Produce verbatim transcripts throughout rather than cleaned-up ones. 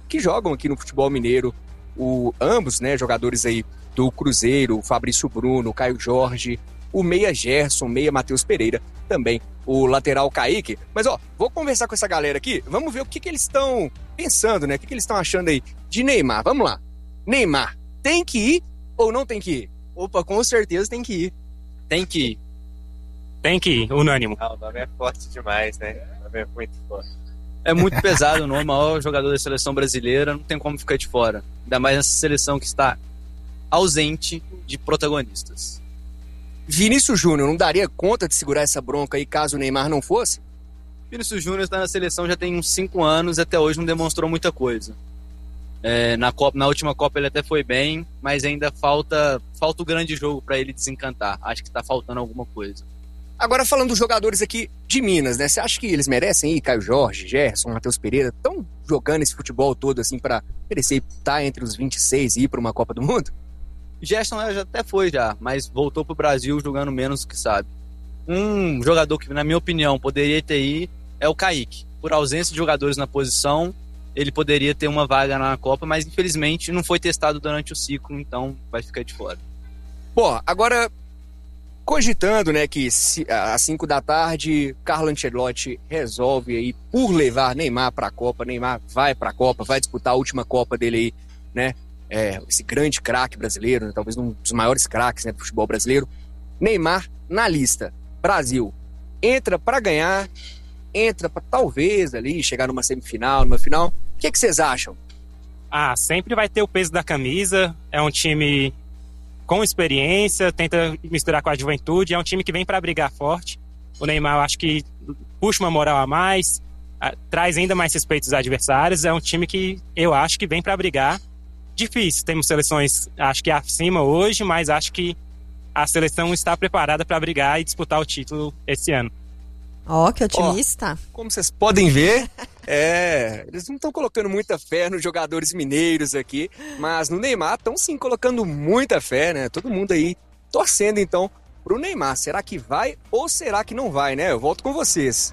que jogam aqui no futebol mineiro. O, ambos, né, jogadores aí do Cruzeiro, o Fabrício Bruno, o Caio Jorge, o meia Gerson, o meia Matheus Pereira, também o lateral Kaique. Mas, ó, vou conversar com essa galera aqui, vamos ver o que, que eles estão pensando, né? O que, que eles estão achando aí de Neymar. Vamos lá. Neymar, tem que ir ou não tem que ir? Opa, com certeza tem que ir. Tem que ir. Tem que ir, unânimo. Ah, o nome é forte demais, né? O nome é muito forte. É muito pesado o nome, o maior jogador da seleção brasileira, não tem como ficar de fora. Ainda mais nessa seleção que está ausente de protagonistas. Vinícius Júnior não daria conta de segurar essa bronca aí caso o Neymar não fosse? Vinícius Júnior está na seleção já tem uns cinco anos e até hoje não demonstrou muita coisa. É, na, Copa, na última Copa ele até foi bem, mas ainda falta, falta o grande jogo para ele desencantar. Acho que está faltando alguma coisa. Agora falando dos jogadores aqui de Minas, né? Você acha que eles merecem ir? Caio Jorge, Gerson, Matheus Pereira, estão jogando esse futebol todo assim para merecer estar entre os vinte e seis e ir para uma Copa do Mundo? Gerson já até foi já, mas voltou pro Brasil jogando menos do que sabe. Um jogador que, na minha opinião, poderia ter ido é o Kaique. Por ausência de jogadores na posição, ele poderia ter uma vaga na Copa, mas infelizmente não foi testado durante o ciclo, então vai ficar de fora. Pô, agora, cogitando, né, que às cinco da tarde, Carlo Ancelotti resolve aí por levar Neymar para a Copa, Neymar vai para a Copa, vai disputar a última Copa dele aí, né, é, esse grande craque brasileiro, né, talvez um dos maiores craques, né, do futebol brasileiro. Neymar na lista, Brasil, entra para ganhar, entra para talvez ali chegar numa semifinal, numa final. O que, que vocês acham? Ah, sempre vai ter o peso da camisa, é um time com experiência, tenta misturar com a juventude, é um time que vem para brigar forte. O Neymar, eu acho que puxa uma moral a mais, a, traz ainda mais respeito aos adversários, é um time que eu acho que vem para brigar. Difícil, temos seleções, acho que acima hoje, mas acho que a seleção está preparada para brigar e disputar o título esse ano. Ó, oh, que otimista. Oh, como vocês podem ver, é, eles não estão colocando muita fé nos jogadores mineiros aqui, mas no Neymar estão sim colocando muita fé, né? Todo mundo aí torcendo então pro Neymar. Será que vai ou será que não vai, né? Eu volto com vocês.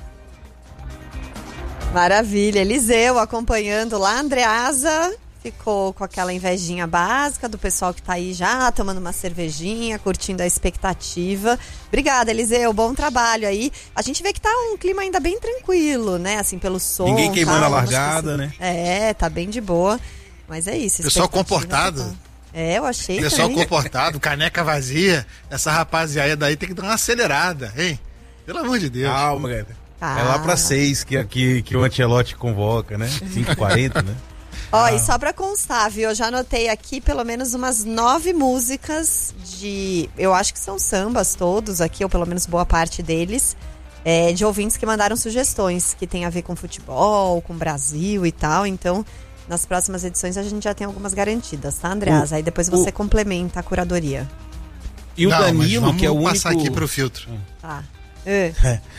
Maravilha, Eliseu acompanhando lá, Andreasa ficou com aquela invejinha básica do pessoal que tá aí já tomando uma cervejinha, curtindo a expectativa. Obrigada, Eliseu, bom trabalho aí. A gente vê que tá um clima ainda bem tranquilo, né, assim, pelo som. Ninguém queimando tal, a largada, assim, né? É, tá bem de boa, mas é isso. Pessoal comportado. Tá... É, eu achei Pessoal também. comportado, caneca vazia, essa rapaziada aí tem que dar uma acelerada, hein? Pelo amor de Deus. Calma, galera. Ah. É lá pra seis que, que, que o Ancelotti convoca, né? cinco e quarenta, né? Ó, ah. e só pra constar, viu? Eu já anotei aqui pelo menos umas nove músicas de... Eu acho que são sambas todos aqui, ou pelo menos boa parte deles, é, de ouvintes que mandaram sugestões que tem a ver com futebol, com Brasil e tal. Então, nas próximas edições a gente já tem algumas garantidas, tá, Andreas? O, Aí depois você o... complementa a curadoria. E o Não, Danilo, que é o único... passar aqui pro filtro. Tá. É.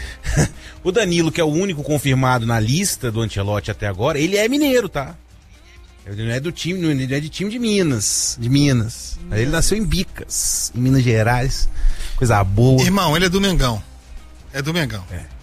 O Danilo, que é o único confirmado na lista do Ancelotti até agora, ele é mineiro, tá? Ele não é do time, não é de time de Minas, de Minas. Hum. Ele nasceu em Bicas, em Minas Gerais. Coisa boa. Irmão, ele é do Mengão. É do Mengão. É.